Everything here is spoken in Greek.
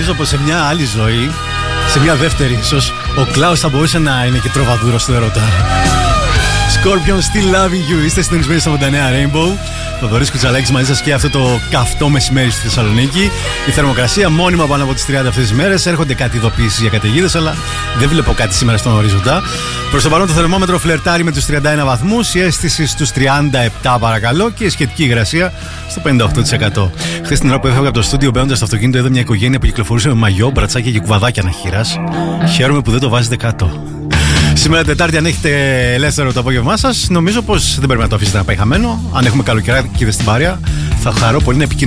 νομίζω πως σε μια άλλη ζωή, σε μια δεύτερη ίσως, ο Κλάους θα μπορούσε να είναι και τροβαδούρος του ερώτα. Scorpion, still loving you. Είστε συντονισμένοι στο 89 Rainbow. Θοδωρής Κουτσαλάκης μαζί σας και αυτό το καυτό μεσημέρι στη Θεσσαλονίκη. Η θερμοκρασία μόνιμα πάνω από τις 30 αυτές τις μέρες. Έρχονται κάτι ειδοποιήσεις για καταιγίδες, αλλά δεν βλέπω κάτι σήμερα στον ορίζοντα. Προς το παρόν το θερμόμετρο φλερτάρει με τους 31 βαθμούς, η αίσθηση στους 37 παρακαλώ και η σχετική υγρασία στο 58%. Χθες την ώρα που έφευγα από το στούντιο μπαίνοντας στο αυτοκίνητο, είδα μια οικογένεια που κυκλοφορούσε με μαγιό, μπρατσάκια και κουβαδάκια αναχείρας. Χαίρομαι που δεν το βάζετε κάτω. Σήμερα Τετάρτη, αν έχετε ελεύθερο το απόγευμά σας, νομίζω πως δεν πρέπει να το αφήσετε να πάει χαμένο. Αν έχουμε καλοκαιράκιδες στην παρέα, θα χαρώ πολύ να επικοινωνήσω.